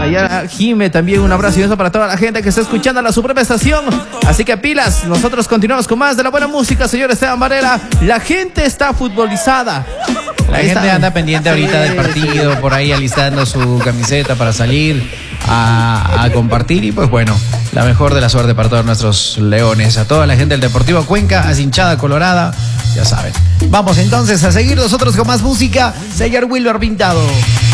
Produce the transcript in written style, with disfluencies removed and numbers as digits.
Allá Jime también, un abrazo y eso para toda la gente que está escuchando la suprema estación. Así que pilas, nosotros continuamos con más de la buena música, señor Esteban Varela. La gente está futbolizada. La gente anda pendiente ahorita del partido, por ahí alistando su camiseta para salir a compartir. Y pues bueno, la mejor de la suerte para todos nuestros leones. A toda la gente del Deportivo Cuenca, a hinchada colorada, ya saben. Vamos entonces a seguir nosotros con más música. Señor Wilber Pintado.